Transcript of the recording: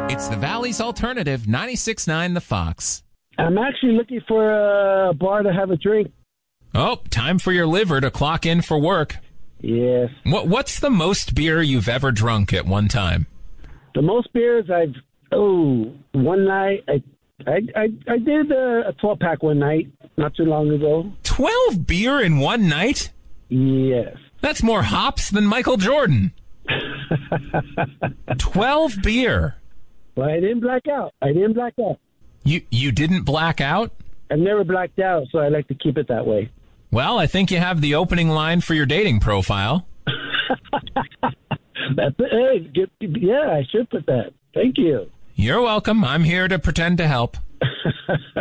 It's the Valley's Alternative, 96.9 The Fox. I'm actually looking for a bar to have a drink. Oh, time for your liver to clock in for work. Yes. What's the most beer you've ever drunk at one time? The most beers one night, I did a 12-pack one night, not too long ago. 12 beer in one night? Yes. That's more hops than Michael Jordan. 12 beer. Well, I didn't black out. You didn't black out? I've never blacked out, so I like to keep it that way. Well, I think you have the opening line for your dating profile. That's it. Hey, yeah, I should put that. Thank you. You're welcome. I'm here to pretend to help.